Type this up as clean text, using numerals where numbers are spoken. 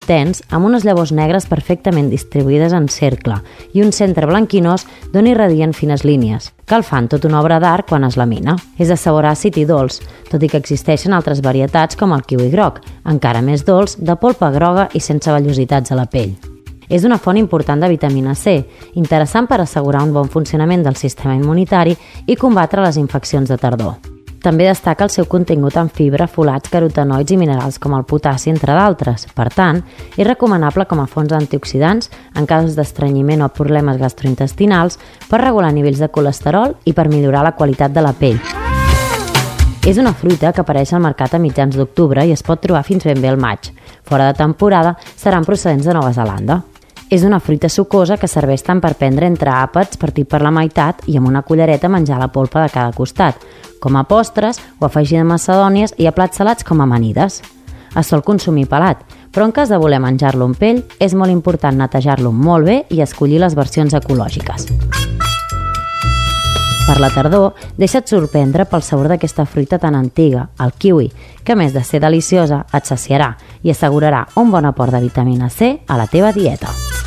tens amb unes llavors negres perfectament distribuïdes en cercle i un centre blanquinós d'on irradien fines línies, que el fan tot una obra d'art quan es lamina. És de sabor àcid i dolç, tot i que existeixen altres varietats com el kiwi groc, encara més dolç, de polpa groga i sense vellositats a la pell. És una font important de vitamina C, interessant per assegurar un bon funcionament del sistema immunitari i combatre les infeccions de tardor. També destaca el seu contingut en fibra, folats, carotenoids i minerals com el potassi, entre d'altres. Per tant, és recomanable com a fonts antioxidants en casos d'estrenyiment o problemes gastrointestinals, per regular nivells de colesterol i per millorar la qualitat de la pell. És una fruita que apareix al mercat a mitjans d'octubre i es pot trobar fins ben bé al maig. Fora de temporada seran procedents de Nova Zelanda. És una fruita sucosa que serveix tant per prendre entre àpats partit per la meitat i amb una cullereta menjar la polpa de cada costat, com a postres o afegir macedònies i a plats salats com a amanides. Es sol consumir pelat, però en cas de voler menjar-lo amb pell és molt important netejar-lo molt bé i escollir les versions ecològiques. Per la tardor, deixa't sorprendre pel sabor d'aquesta fruita tan antiga, el kiwi, que a més de ser deliciosa, et saciarà i assegurarà un bon aport de vitamina C a la teva dieta.